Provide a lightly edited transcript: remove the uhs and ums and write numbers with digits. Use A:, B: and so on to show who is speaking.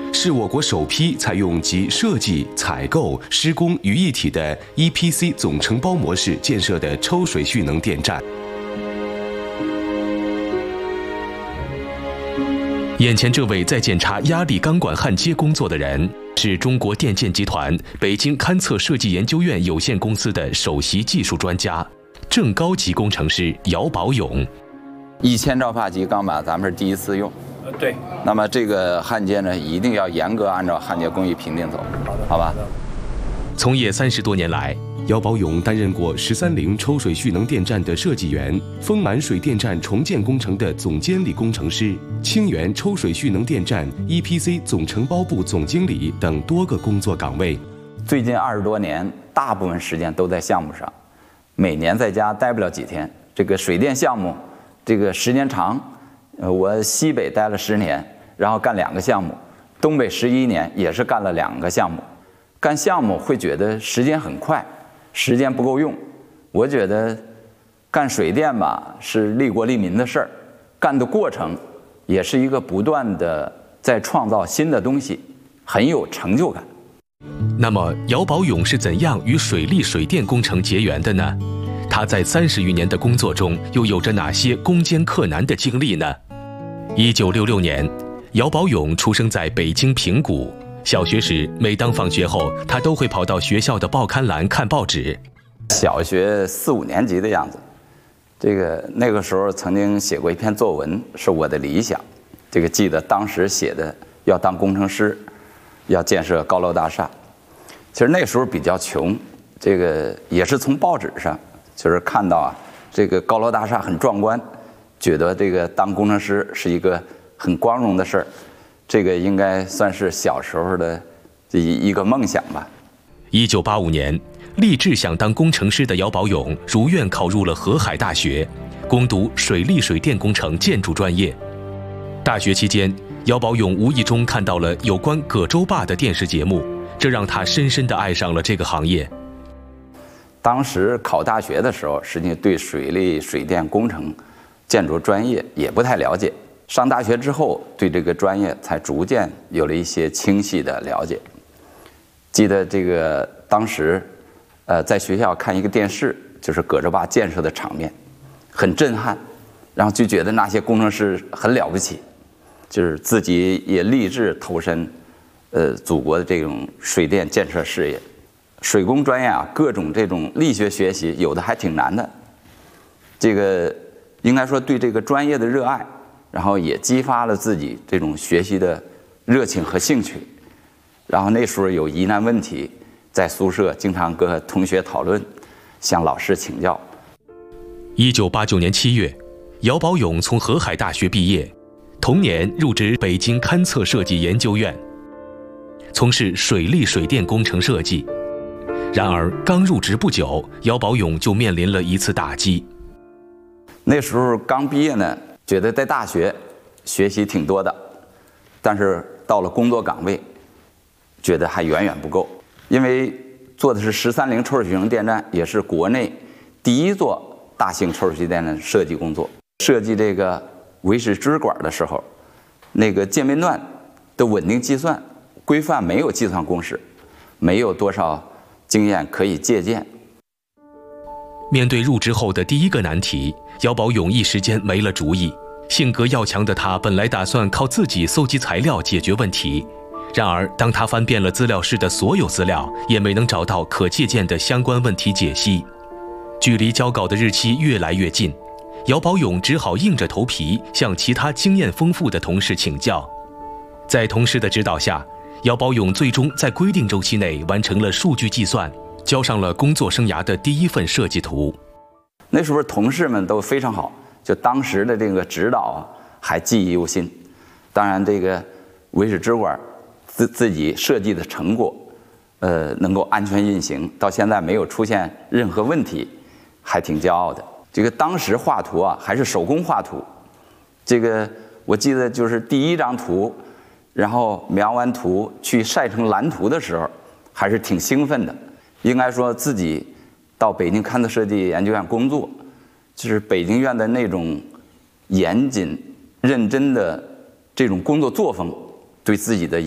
A: 是我国首批采用集设计、采购、施工于一体的 EPC 总承包模式建设的抽水蓄能电站。眼前这位在检查压力钢管焊接工作的人，是中国电建集团北京勘测设计研究院有限公司的首席技术专家、正高级工程师姚宝勇。
B: 1000兆帕级钢板咱们是第一次用，
C: 对。
B: 那么这个焊接呢，一定要严格按照焊接工艺评定走，好吧？
A: 从业30多年来，姚宝勇担任过130抽水蓄能电站的设计员、丰满水电站重建工程的总监理工程师、清源抽水蓄能电站 EPC 总承包部总经理等多个工作岗位。
B: 最近20多年，大部分时间都在项目上，每年在家待不了几天。这个水电项目，这个时间长，我西北待了10年，然后干2个项目，东北11年也是干了2个项目。干项目会觉得时间很快，时间不够用。我觉得干水电吧是利国利民的事儿，干的过程也是一个不断的在创造新的东西，很有成就感。
A: 那么姚宝勇是怎样与水利水电工程结缘的呢？他在30余年的工作中又有着哪些攻坚克难的经历呢？1966年，姚宝勇出生在北京平谷。小学时，每当放学后，他都会跑到学校的报刊栏看报纸。
B: 小学4、5年级的样子，那个时候曾经写过一篇作文，是我的理想。记得当时写的要当工程师，要建设高楼大厦。其实那时候比较穷，也是从报纸上就是看到啊，这个高楼大厦很壮观，觉得当工程师是一个很光荣的事儿。应该算是小时候的一个梦想吧。
A: 1985年，立志想当工程师的姚宝勇如愿考入了河海大学，攻读水利水电工程建筑专业。大学期间，姚宝勇无意中看到了有关葛洲坝的电视节目，这让他深深地爱上了这个行业。
B: 当时考大学的时候，实际上对水利水电工程建筑专业也不太了解。上大学之后，对这个专业才逐渐有了一些清晰的了解。记得当时，在学校看一个电视，就是葛洲坝建设的场面，很震撼，然后就觉得那些工程师很了不起，就是自己也立志投身，祖国的这种水电建设事业。水工专业啊，各种这种力学学习，有的还挺难的。应该说对这个专业的热爱。然后也激发了自己这种学习的热情和兴趣，然后那时候有疑难问题，在宿舍经常跟同学讨论，向老师请教。
A: 1989年7月，姚宝勇从河海大学毕业，同年入职北京勘测设计研究院，从事水利水电工程设计。然而刚入职不久，姚宝勇就面临了一次打击。
B: 那时候刚毕业呢，觉得在大学学习挺多的，但是到了工作岗位，觉得还远远不够。因为做的是130抽水蓄能电站，也是国内第一座大型抽水蓄电站的设计工作。设计这个维氏支管的时候，那个渐变段的稳定计算规范没有计算公式，没有多少经验可以借鉴。
A: 面对入职后的第一个难题，姚宝勇一时间没了主意。性格要强的他本来打算靠自己搜集材料解决问题，然而当他翻遍了资料室的所有资料，也没能找到可借鉴的相关问题解析。距离交稿的日期越来越近，姚宝勇只好硬着头皮向其他经验丰富的同事请教。在同事的指导下，姚宝勇最终在规定周期内完成了数据计算，交上了工作生涯的第一份设计图。
B: 那时候同事们都非常好，就当时的这个指导啊，还记忆犹新。当然，这个维氏支管自己设计的成果，能够安全运行，到现在没有出现任何问题，还挺骄傲的。这个当时画图啊，还是手工画图。我记得就是第一张图，然后描完图去晒成蓝图的时候，还是挺兴奋的。应该说自己到北京勘测设计研究院工作，就是北京院的那种严谨认真的这种工作作风，对自己的